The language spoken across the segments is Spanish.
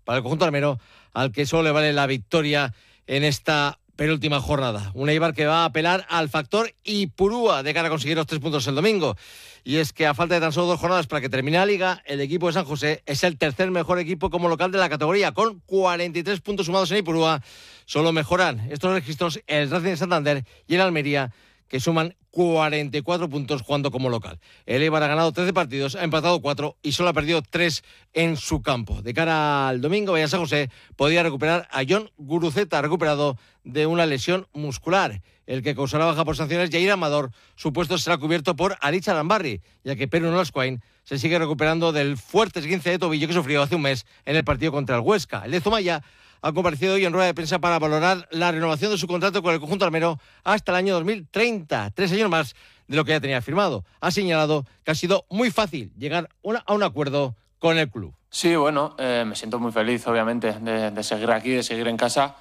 para el conjunto armero, al que solo le vale la victoria en esta penúltima jornada. Un Eibar que va a apelar al factor Ipurúa de cara a conseguir los 3 puntos el domingo. Y es que a falta de tan solo 2 jornadas para que termine la Liga, el equipo de San José es el tercer mejor equipo como local de la categoría, con 43 puntos sumados en Ipurúa. Solo mejoran estos registros el Racing de Santander y el Almería, que suman 44 puntos jugando como local. El Eibar ha ganado 13 partidos, ha empatado 4 y solo ha perdido 3 en su campo. De cara al domingo, Bahía San José podía recuperar a Jon Guruceta, recuperado de una lesión muscular. El que causará baja por sanciones, Jair Amador, su puesto será cubierto por Aritz Arambarri, ya que Pedro Nolascoain se sigue recuperando del fuerte esguince de tobillo que sufrió hace un mes en el partido contra el Huesca. El de Zumaya ha comparecido hoy en rueda de prensa para valorar la renovación de su contrato con el conjunto armero hasta el año 2030, 3 años más de lo que ya tenía firmado. Ha señalado que ha sido muy fácil llegar a un acuerdo con el club. Sí, bueno, me siento muy feliz, obviamente, de seguir aquí, de seguir en casa.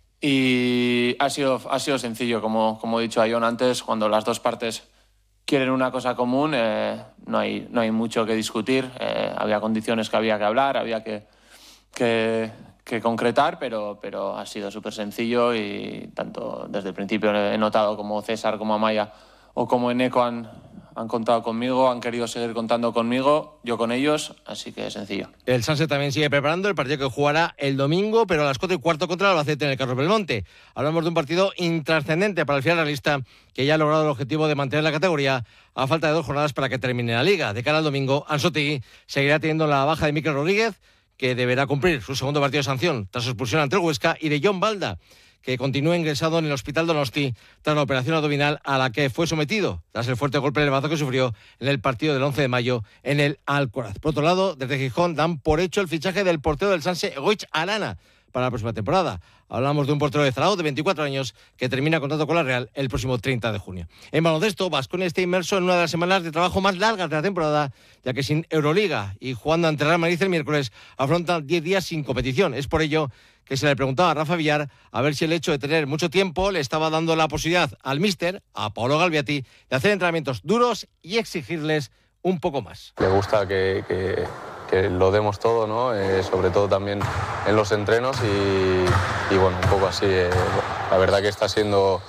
Y ha sido sencillo, como he dicho a Jon antes, cuando las dos partes quieren una cosa común, no hay mucho que discutir. Había condiciones que había que hablar, había que concretar, pero ha sido súper sencillo y tanto desde el principio he notado como César, como Amaya o como Eneco han contado conmigo, han querido seguir contando conmigo, yo con ellos, así que es sencillo. El Sanse también sigue preparando el partido que jugará el domingo, pero a las 4:15 contra el Albacete en el Carlos Belmonte. Hablamos de un partido intrascendente para el final realista, que ya ha logrado el objetivo de mantener la categoría a falta de 2 jornadas para que termine la Liga. De cara al domingo, Anzotegui seguirá teniendo la baja de Mikel Rodríguez, que deberá cumplir su segundo partido de sanción tras su expulsión ante el Huesca, y de Jon Balda, que continúa ingresado en el Hospital Donosti tras la operación abdominal a la que fue sometido tras el fuerte golpe en el bazo que sufrió en el partido del 11 de mayo en el Alcoraz. Por otro lado, desde Gijón dan por hecho el fichaje del portero del Sanse, Egoitz Arana, para la próxima temporada. Hablamos de un portero de Zaragoza de 24 años que termina contrato con la Real el próximo 30 de junio. En baloncesto, Baskonia está inmerso en una de las semanas de trabajo más largas de la temporada, ya que sin Euroliga y jugando ante Real Madrid el miércoles, afrontan 10 días sin competición. Es por ello que se le preguntaba a Rafa Villar a ver si el hecho de tener mucho tiempo le estaba dando la posibilidad al míster, a Paolo Galbiati, de hacer entrenamientos duros y exigirles un poco más. Le gusta que lo demos todo, ¿no? Sobre todo también en los entrenos y bueno, un poco así. La verdad que está siendo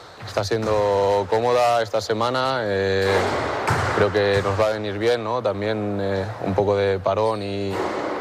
cómoda esta semana. Creo que nos va a venir bien, ¿no? También un poco de parón y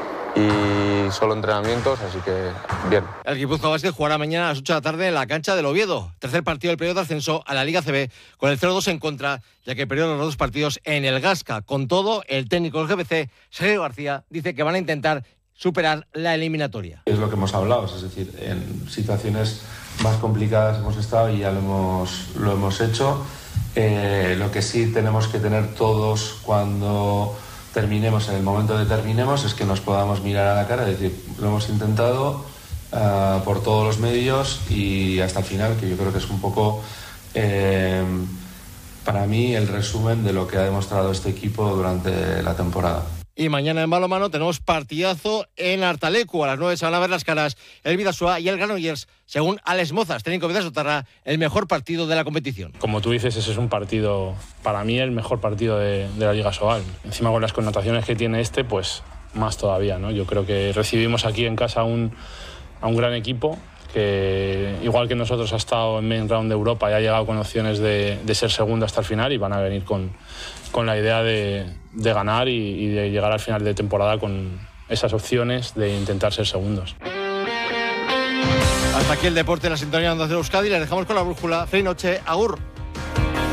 solo entrenamientos, así que bien. El Guipúzcoa Basket jugará mañana a las 8 de la tarde en la cancha del Oviedo. Tercer partido del periodo de ascenso a la Liga CB, con el 0-2 en contra, ya que perdió los 2 partidos en el Gasca. Con todo, el técnico del GBC, Sergio García, dice que van a intentar superar la eliminatoria. Es lo que hemos hablado, es decir, en situaciones más complicadas hemos estado y ya lo hemos hecho. Lo que sí tenemos que tener todos cuando terminemos, en el momento de terminemos, es que nos podamos mirar a la cara y decir, lo hemos intentado por todos los medios y hasta el final, que yo creo que es un poco para mí el resumen de lo que ha demostrado este equipo durante la temporada. Y mañana en balonmano tenemos partidazo en Artalecu. A las 9 se van a ver las caras el Bidasoa y el Granollers, según Alex Mozas, técnico de Bidasotarra, el mejor partido de la competición. Como tú dices, ese es un partido, para mí, el mejor partido de la Liga Sobal. Encima con las connotaciones que tiene pues más todavía, ¿no? Yo creo que recibimos aquí en casa a un gran equipo que, igual que nosotros, ha estado en main round de Europa y ha llegado con opciones de ser segundo hasta el final, y van a venir con la idea de ganar y de llegar al final de temporada con esas opciones de intentar ser segundos. Hasta aquí el deporte en la sintonía de Onda Cero Euskadi. Les dejamos con la brújula. Feliz noche. Agur.